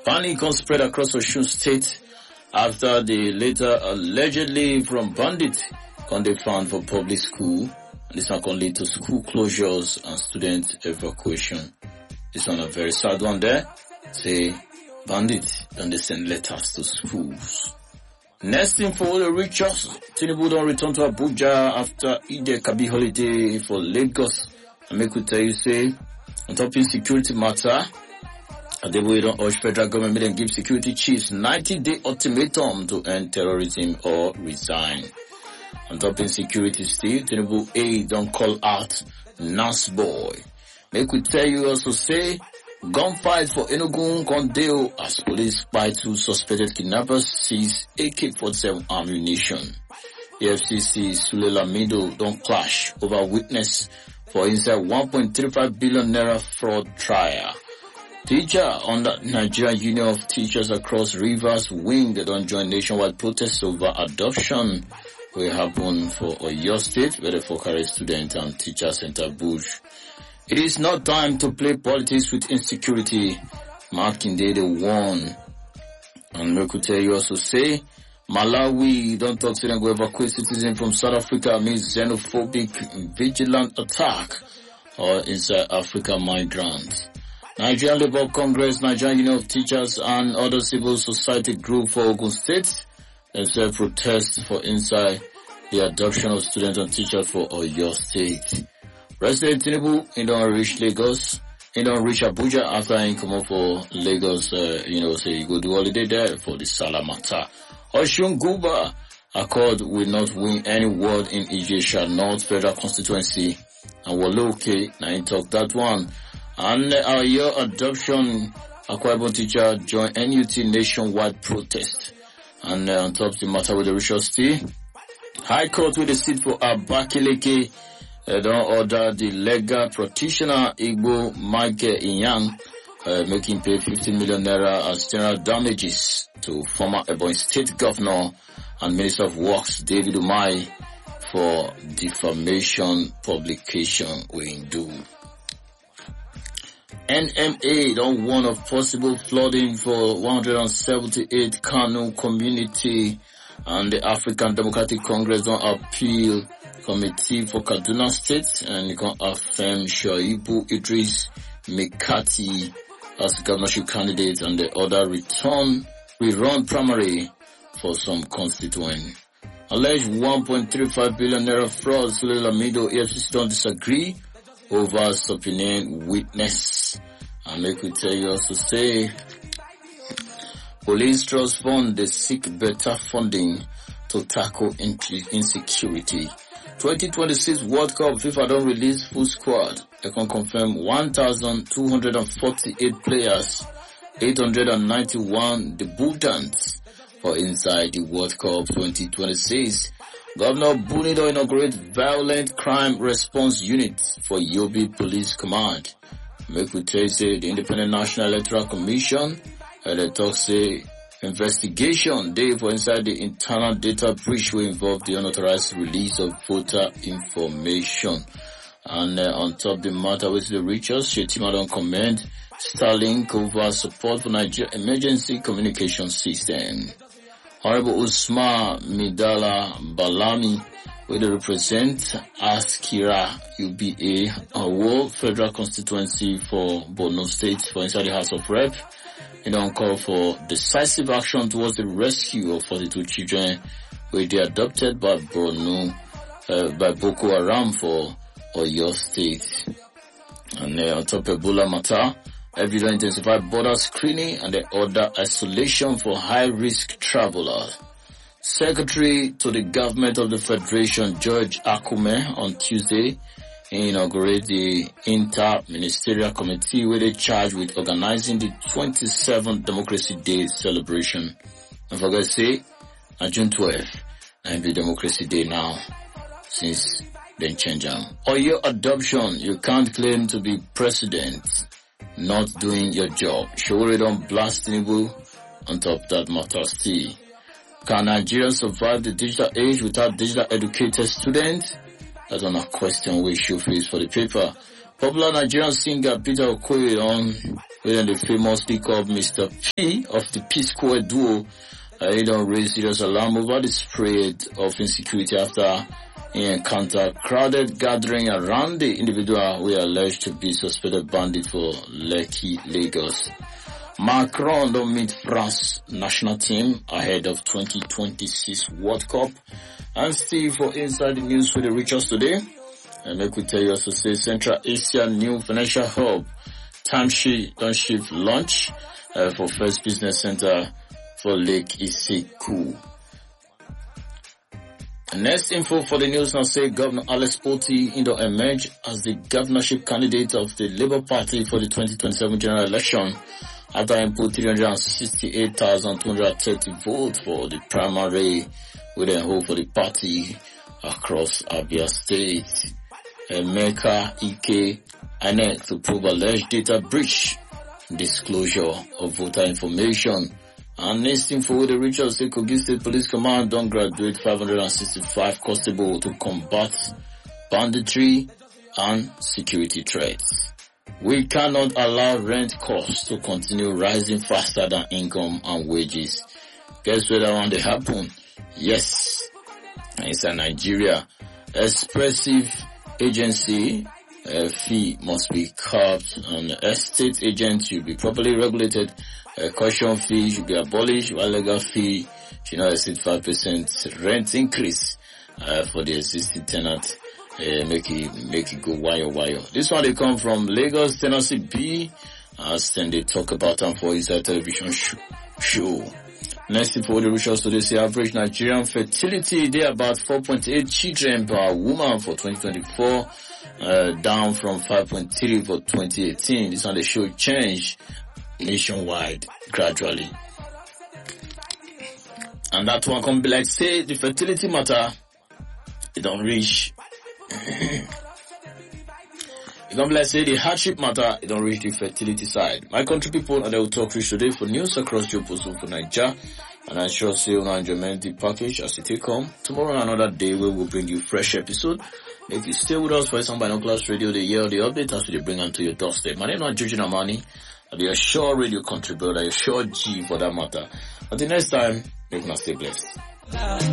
Panic can spread across Osun State after the later allegedly from bandit can they found for public school. And this one can lead to school closures and student evacuation. This one a very sad one there. Say bandits and they send letters to schools. Next thing for the richest, Tinubu don't return to Abuja after Eid Kabi holiday for Lagos. And make we tell you say, on top of security matter, Adeboye don't urge federal government and give security chiefs 90-day ultimatum to end terrorism or resign. On top of security still, Tinubu A don't call out Nas boy. Make we tell you also say, gunfight for Enugu Kondeo as police by two suspected kidnappers seize AK-47 ammunition. AFCC Sule Lamido don't clash over witness for inside 1.35 billion naira fraud trial. Teacher under Nigerian Union of Teachers across rivers wing they don't join nationwide protests over adoption will happen for Oyo State where the Fokare student and teacher center Bush. It is not time to play politics with insecurity. Marking Day the one. And we could tell you also say, Malawi don't talk to them go evacuate citizens from South Africa amidst xenophobic vigilant attack or inside Africa migrants. Nigerian Labour Congress, Nigerian Union of Teachers and other civil society group for Ogun State themselves protest for inside the adoption of students and teachers for Oyo State. President Tinubu, he don't reach Lagos. He don't reach Abuja after he come up for Lagos, say he go do holiday there for the Salamata. Oshun Guba Accord will not win any ward in Ijesha North Federal Constituency. And Waloke, now he talk that one. And our year adoption, Akwa Ibom teacher join NUT nationwide protest. And on top of the matter with the Richard High Court with the seat for Abakaliki, don't order the legal practitioner Igbo Michael Inyang, making pay 15 million naira as general damages to former Ebonyi State Governor and Minister of Works David Umai for defamation publication we do. NMA don't warn of possible flooding for 178 Kano community, and the African Democratic Congress don't appeal committee for Kaduna State, and you can affirm Shoaibu Idris Mekati as governorship candidate, and the other rerun primary for some constituent. Alleged 1.35 billion naira fraud, Sule Lamido, AFCC don't disagree over subpoenaing witness. And make we tell you also say, Police Trust Fund, they seek better funding to tackle insecurity. 2026 World Cup, FIFA don't release full squad. They can confirm 1,248 players, 891 debutants for inside the World Cup 2026. Governor Bunido inaugurates violent crime response unit for Yobe Police Command. Make we tell you say the Independent National Electoral Commission, they talk say investigation day for inside the internal data breach will involve the unauthorized release of voter information. And on top of the matter with the richest, Shetima don't comment Starlink over support for Nigeria emergency communication system. Honorable Usman Midala Balami, where they represent Askira UBA, a World Federal Constituency for Borno State for inside the House of Rep. They don't call for decisive action towards the rescue of 42 children where they adopted by Borno, by Boko Haram for Oyo State. And on top of Ebola matter, Evidence intensified border screening and the order isolation for high-risk travelers. Secretary to the Government of the Federation, George Akume, on Tuesday, inaugurated the Inter-Ministerial Committee with a charge with organizing the 27th Democracy Day celebration. Don't forget to say, on June 12th, and be Democracy Day now, since then change them. Or your adoption, you can't claim to be president not doing your job. Showore don't blast Tinubu on top of that matter still. Can Nigeria survive the digital age without digital educated students? That's on a question we should face for the paper. Popular Nigerian singer Peter Okoye on within the famously called Mr. P of the P-Square duo. He don't raise serious alarm over the spread of insecurity after he encountered crowded gathering around the individual who are alleged to be suspected bandit for Lekki, Lagos. Macron don't meet France national team ahead of 2026 World Cup. And still for Inside the News for the Richards today. And I could tell you also say Central Asia new financial hub Township launch for first business center for Lake Isiku. Next info for the news now say Governor Alex Otti emerge as the governorship candidate of the Labour Party for the 2027 general election after he put 368,230 votes for the primary with a hope for the party across Abia State. Emeka Ike INEC to prove alleged data breach, disclosure of voter information. And next info, the Richards State Kogi State Police Command don't graduate 565 constable to combat banditry and security threats. We cannot allow rent costs to continue rising faster than income and wages. Guess where that one they happen? Yes, it's in Nigeria. Expressive agency fee must be capped, and estate agents should be properly regulated. Caution fee should be abolished, while legal fee should not exceed 5% rent increase for the existing tenant. Make it go wire. This one they come from Lagos, Tennessee B, as then they talk about them for Inside Television show. Next info, the Richards today say average Nigerian fertility they about 4.8 children per woman for 2024, down from 5.3 for 2018. This one they show change nationwide gradually. And that one can be like say the fertility matter, it don't reach. It can be like say the hardship matter, it don't reach the fertility side. My country people, and I will talk rich today for news across your postal for Nigeria. And I sure say on enjoyment the package as it take home. Tomorrow another day where we'll bring you fresh episode. If you stay with us for some Binoculars Radio, the year the update as we bring them to your doorstep. My name is not Juju Namani. I'll be a sure radio contributor, a sure G for that matter. Until next time, make us stay blessed.